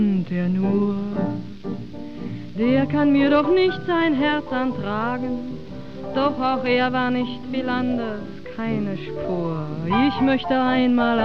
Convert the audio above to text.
Der nur, der kann mir doch nicht sein Herz antragen, doch auch er war nicht viel anders, keine Spur. Ich möchte einmal